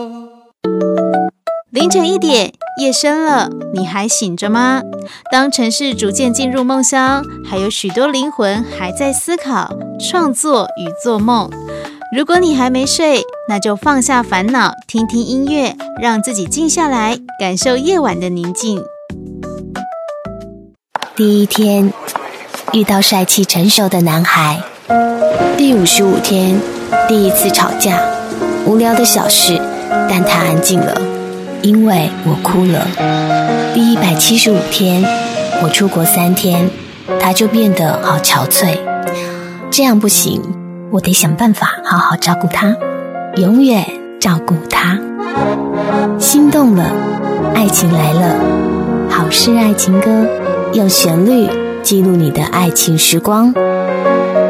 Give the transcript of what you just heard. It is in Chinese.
凌晨1点，夜深了，你还醒着吗？当城市逐渐进入梦乡，还有许多灵魂还在思考、创作与做梦。如果你还没睡，那就放下烦恼，听听音乐，让自己静下来，感受夜晚的宁静。 第1天，遇到帅气成熟的男孩。第55天，第1次吵架，无聊的小事，但他安静了，因为我哭了。第175天，我出国3天，他就变得好憔悴。这样不行，我得想办法好好照顾他，永远照顾他。心动了，爱情来了，好事爱情歌，用旋律记录你的爱情时光。